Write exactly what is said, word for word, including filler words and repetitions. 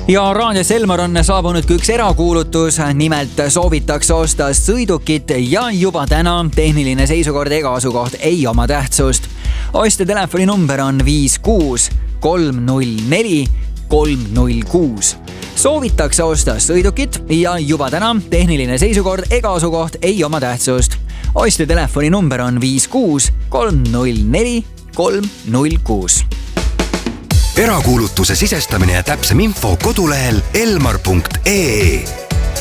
Ja raadios Elmar on saabunud ka üks erakuulutus, nimelt soovitakse osta sõidukit ja juba täna tehniline seisukord ega asukoht ei oma tähtsust. Ostja telefoni number on viis kuus kolm null neli kolm null kuus. Soovitakse osta sõidukit ja juba täna tehniline seisukord ega asukoht ei oma tähtsust. Ostja telefoni number on viis kuus kolm null neli kolm null kuus. Erakuulutuse sisestamine ja täpsem info kodulehel elmar punkt ee.